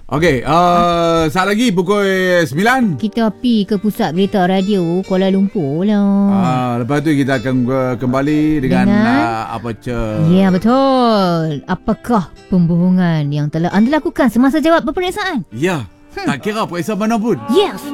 Okey, saat lagi pukul 9. Kita pergi ke pusat berita radio Kuala Lumpur lah. Lepas tu kita akan kembali dengan apa ce? Ya, betul. Apakah pembohongan yang telah anda lakukan semasa jawab peperiksaan? Ya, tak kira periksaan mana pun. Yes.